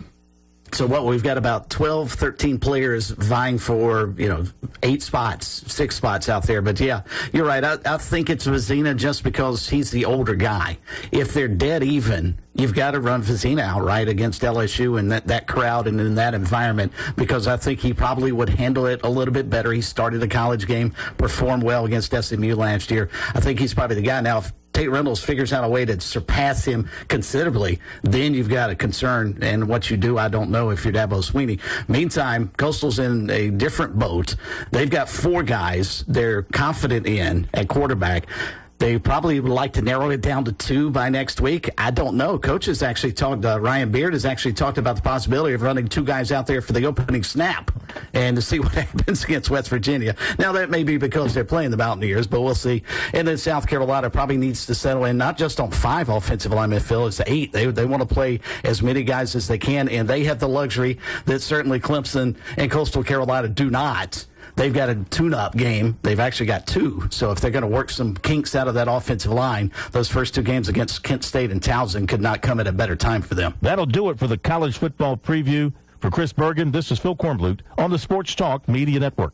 So we've got about 12, 13 players vying for, 6 spots out there. But, yeah, you're right. I think it's Vizina just because he's the older guy. If they're dead even, you've got to run Vizina outright against LSU and that crowd and in that environment, because I think he probably would handle it a little bit better. He started a college game, performed well against SMU last year. I think he's probably the guy. Now, if Tate Reynolds figures out a way to surpass him considerably, then you've got a concern. And what you do, I don't know if you're Dabo Sweeney. Meantime, Coastal's in a different boat. They've got 4 guys they're confident in at quarterback. They probably would like to narrow it down to 2 by next week. I don't know. Coach has actually talked, Ryan Beard has actually talked about the possibility of running 2 guys out there for the opening snap and to see what happens against West Virginia. Now, that may be because they're playing the Mountaineers, but we'll see. And then South Carolina probably needs to settle in not just on 5 offensive linemen, Phil, it's 8. They want to play as many guys as they can, and they have the luxury that certainly Clemson and Coastal Carolina do not. They've got a tune-up game. They've actually got 2. So if they're going to work some kinks out of that offensive line, those first 2 games against Kent State and Towson could not come at a better time for them. That'll do it for the college football preview. For Chris Bergen, this is Phil Kornblut on the Sports Talk Media Network.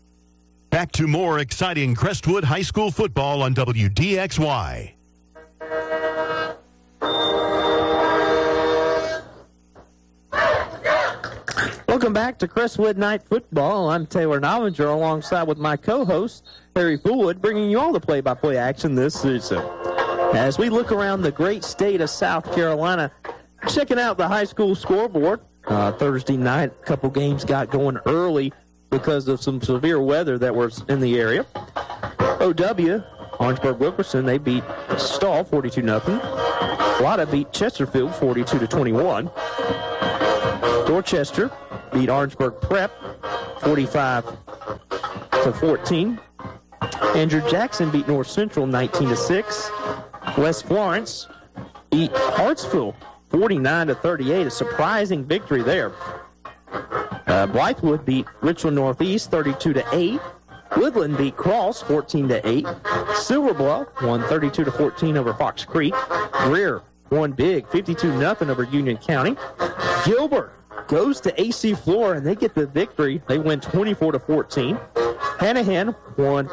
Back to more exciting Crestwood High School football on WDXY. Welcome Welcome back to Crestwood Night Football. I'm Taylor Nollinger alongside with my co-host, Harry Fullwood, bringing you all the play-by-play action this season. As we look around the great state of South Carolina, checking out the high school scoreboard. Thursday night, a couple games got going early because of some severe weather that was in the area. OW, Orangeburg-Wilkerson, they beat Stall 42-0. Lotta beat Chesterfield 42-21. Dorchester beat Orangeburg Prep 45-14. Andrew Jackson beat North Central 19-6. West Florence beat Hartsville 49-38, a surprising victory there. Blythewood beat Richland Northeast 32-8. Woodland beat Cross 14-8. Silver Bluff won 32-14 over Fox Creek. Greer won big 52-0 over Union County. Gilbert goes to AC Flora and they get the victory. They win 24-14. Hanahan won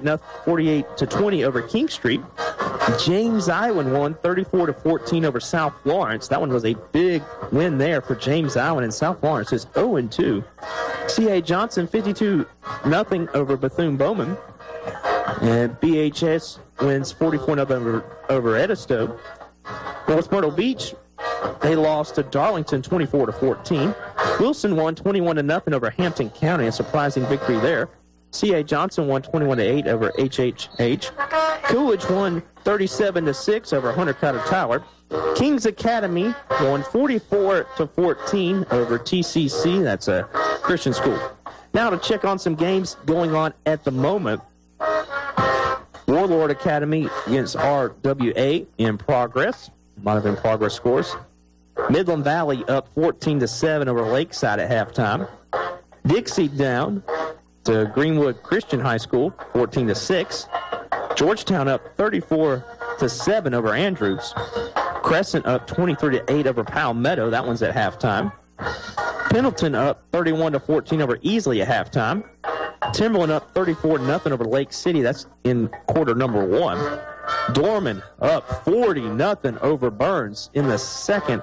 48-20 over King Street. James Island won 34-14 over South Florence. That one was a big win there for James Island, and South Florence is 0-2. C.A. Johnson 52-0 over Bethune-Bowman. And BHS wins 44-0 over Edisto. North Myrtle Beach, they lost to Darlington 24-14. Wilson won 21-0 over Hampton County, a surprising victory there. C.A. Johnson won 21-8 over HHH. Coolidge won 37-6 over Hunter Carter Tyler. Kings Academy won 44-14 over TCC. That's a Christian school. Now to check on some games going on at the moment. Warlord Academy against RWA in progress. A lot of in progress scores. Midland Valley up 14-7 over Lakeside at halftime. Dixie down to Greenwood Christian High School 14-6. Georgetown up 34-7 over Andrews. Crescent up 23-8 over Palmetto. That one's at halftime. Pendleton up 31-14 over Easley at halftime. Timberland up 34-0 over Lake City. That's in quarter number 1. Dorman up 40-0 over Burns in the second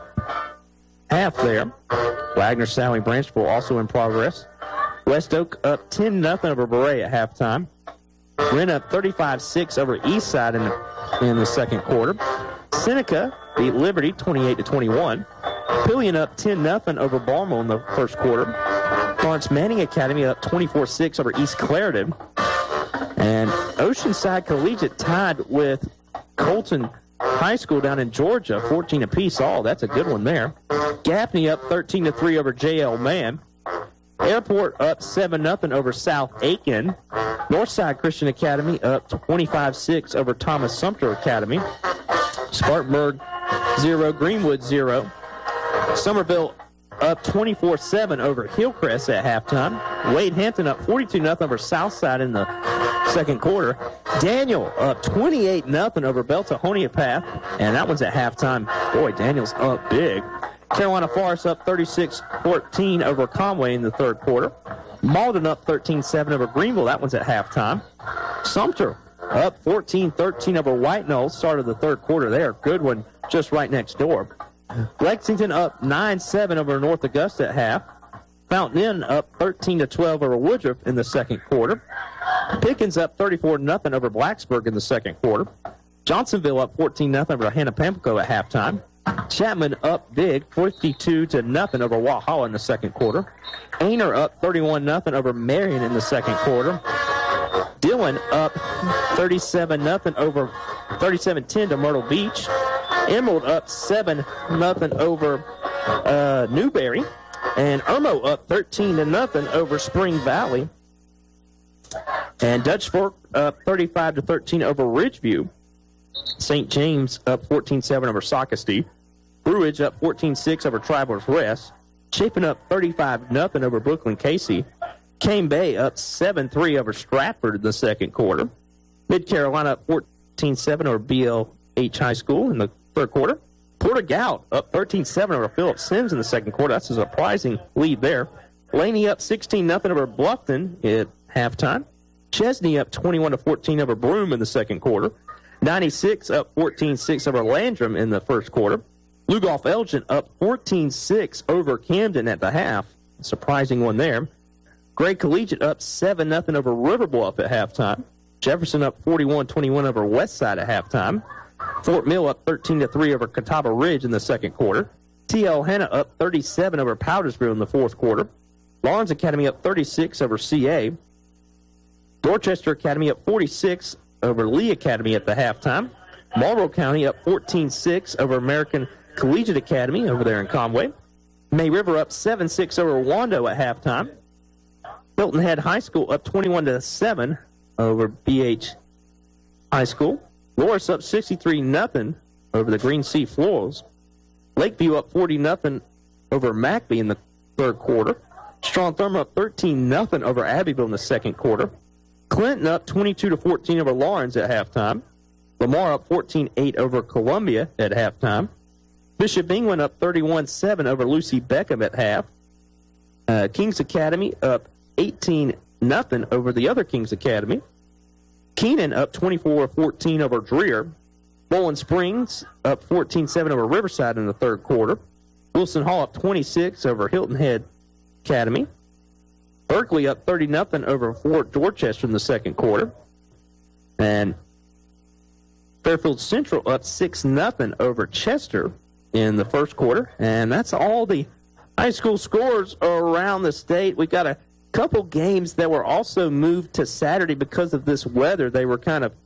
half there. Wagner, Sally, Branchville also in progress. West Oak up 10-0 over Beret at halftime. Wren up 35-6 over Eastside in the second quarter. Seneca beat Liberty 28-21. Pillion up 10-0 over Balmo in the first quarter. Lawrence Manning Academy up 24-6 over East Clarendon. And Oceanside Collegiate tied with Colton High School down in Georgia, 14 apiece all. That's a good one there. Gaffney up 13-3 over J.L. Mann. Airport up 7-0 over South Aiken. Northside Christian Academy up 25-6 over Thomas Sumter Academy. Spartanburg 0, Greenwood 0. Somerville up 24-7 over Hillcrest at halftime. Wade Hampton up 42-0 over Southside in the second quarter. Daniel up 28-0 over Beltahonia Path, and that one's at halftime. Boy, Daniel's up big. Carolina Forest up 36-14 over Conway in the third quarter. Malden up 13-7 over Greenville. That one's at halftime. Sumter up 14-13 over White Knolls. Started the third quarter there. Good one just right next door. Lexington up 9-7 over North Augusta at half. Fountain Inn up 13-12 over Woodruff in the second quarter. Pickens up 34-0 over Blacksburg in the second quarter. Johnsonville up 14-0 over Hannah-Pamplico at halftime. Chapman up big, 52-0 over Walhalla in the second quarter. Ainer up 31-0 over Marion in the second quarter. Dillon up 37-10 to Myrtle Beach. Emerald up 7-0 over Newberry. And Irmo up 13-0 over Spring Valley. And Dutch Fork up 35-13 over Ridgeview. St. James up 14-7 over Socastee. Brewage up 14-6 over Travelers Rest. Chapin up 35-0 over Brooklyn Casey. Cane Bay up 7-3 over Stratford in the second quarter. Mid-Carolina up 14-7 over BLH High School in the third quarter. Porter-Gaut up 13-7 over Philip Sims in the second quarter. That's a surprising lead there. Laney up 16-0 over Bluffton at halftime. Chesney up 21-14 over Broome in the second quarter. 96 up 14-6 over Landrum in the first quarter. Lugoff Elgin up 14-6 over Camden at the half. surprising one there. Gray Collegiate up 7-0 over River Bluff at halftime. Jefferson up 41-21 over Westside at halftime. Fort Mill up 13-3 over Catawba Ridge in the second quarter. T.L. Hanna up 37 over Powdersville in the fourth quarter. Lawrence Academy up 36 over CA. Dorchester Academy up 46 over Lee Academy at the halftime. Marlboro County up 14-6 over American Collegiate Academy over there in Conway. May River up 7-6 over Wando at halftime. Hilton Head High School up 21-7 over BH High School. Loris up 63-0 over the Green Sea Florals. Lakeview up 40-0 over McBee in the third quarter. Strong Thurman up 13-0 over Abbeville in the second quarter. Clinton up 22-14 over Lawrence at halftime. Lamar up 14-8 over Columbia at halftime. Bishop England up 31-7 over Lucy Beckham at half. Kings Academy up 18-0 over the other Kings Academy. Keenan up 24-14 over Dreer. Bowling Springs up 14-7 over Riverside in the third quarter. Wilson Hall up 26 over Hilton Head Academy. Berkeley up 30-0 over Fort Dorchester in the second quarter. And Fairfield Central up 6-0 over Chester in the first quarter. And that's all the high school scores around the state. We got a couple games that were also moved to Saturday because of this weather. They were kind of,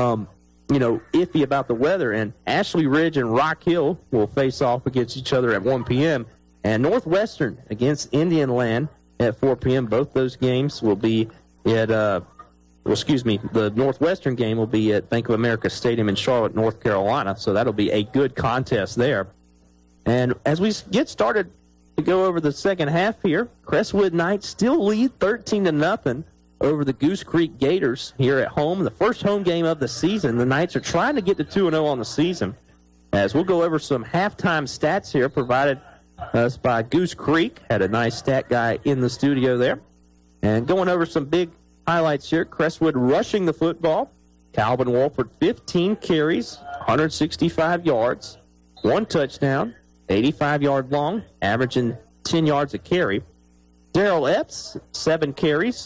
iffy about the weather. And Ashley Ridge and Rock Hill will face off against each other at 1 p.m. And Northwestern against Indian Land at 4 p.m. Both those games will be at, the Northwestern game will be at Bank of America Stadium in Charlotte, North Carolina. So that'll be a good contest there. And as we get started to go over the second half here, Crestwood Knights still lead 13-0 over the Goose Creek Gators here at home. The first home game of the season. The Knights are trying to get to 2-0 on the season. As we'll go over some halftime stats here provided us by Goose Creek. Had a nice stat guy in the studio there. And going over some big highlights here. Crestwood rushing the football. Calvin Walford, 15 carries, 165 yards, 1 touchdown, 85-yard long, averaging 10 yards a carry. Darrell Epps, 7 carries,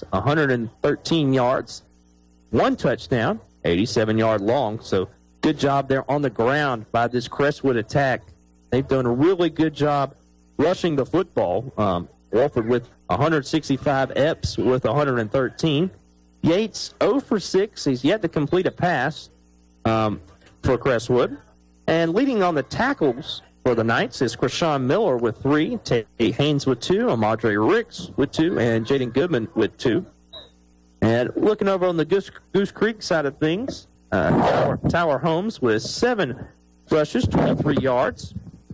113 yards, 1 touchdown, 87-yard long. So good job there on the ground by this Crestwood attack. They've done a really good job rushing the football. Walford with 165, Epps with 113. Yates 0 for 6. He's yet to complete a pass for Crestwood. And leading on the tackles for the Knights is Krishawn Miller with 3, Tate Haynes with 2, Amadre Ricks with 2, and Jaden Goodman with 2. And looking over on the Goose Creek side of things, Tower Holmes with 7 rushes, 23 yards.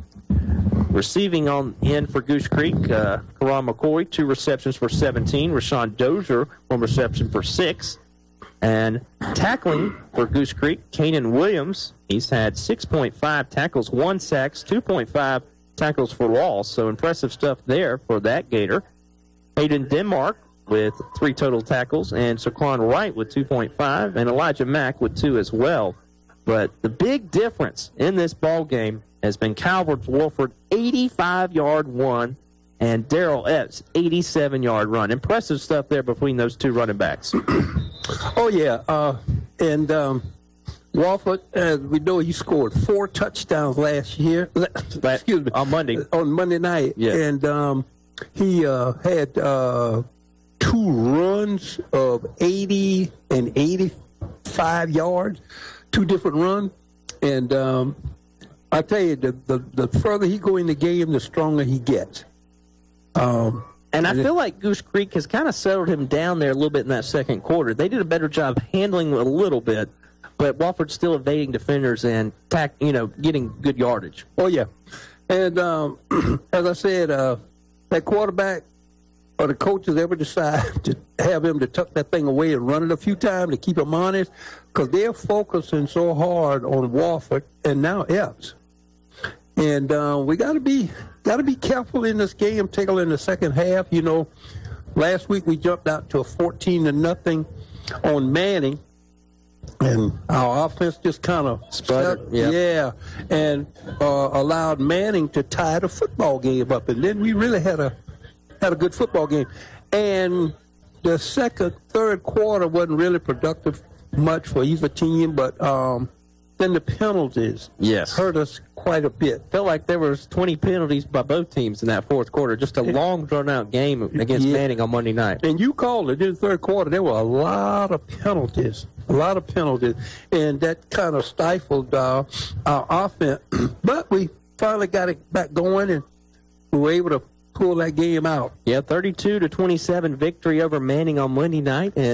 Receiving on in for Goose Creek, Karan McCoy, 2 receptions for 17. Rashawn Dozier, 1 reception for 6. And tackling for Goose Creek, Kanan Williams, he's had 6.5 tackles, 1 sacks, 2.5 tackles for loss. So impressive stuff there for that Gator. Hayden Denmark with 3 total tackles, and Saquon Wright with 2.5, and Elijah Mack with 2 as well. But the big difference in this ball game has been Calvin Wolford, 85-yard run, and Darrell Epps, 87-yard run. Impressive stuff there between those 2 running backs. Oh, yeah. Wolford, as we know, he scored 4 touchdowns last year. Excuse me. On Monday. On Monday night. Yeah. And he had 2 runs of 80 and 85 yards, 2 different runs. And I tell you, the further he go in the game, the stronger he gets. And I feel like Goose Creek has kind of settled him down there a little bit in that second quarter. They did a better job handling him a little bit, but Wofford's still evading defenders and getting good yardage. Oh, yeah. And as I said, that quarterback or the coaches ever decide to have him to tuck that thing away and run it a few times to keep him honest, because they're focusing so hard on Wofford and now Epps. And we got to be careful in this game, particularly in the second half. You know, last week we jumped out to a 14-0 on Manning, and our offense just kind of sputtered. Yeah, and allowed Manning to tie the football game up. And then we really had had a good football game. And the third quarter wasn't really productive much for either team, but then the penalties hurt us quite a bit. Felt like there was 20 penalties by both teams in that fourth quarter. Just a long, drawn-out game against Manning on Monday night. And you called it in the third quarter. There were a lot of penalties, and that kind of stifled our offense. But we finally got it back going, and we were able to pull that game out. Yeah, 32-27 victory over Manning on Monday night.